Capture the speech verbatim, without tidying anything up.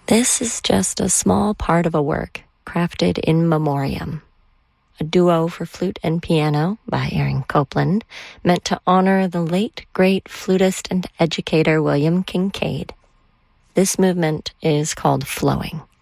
This is just a small part of a work crafted in memoriam. A duo for flute and piano by Aaron Copland, meant to honor the late, great flutist and educator William Kincaid. This movement is called Flowing.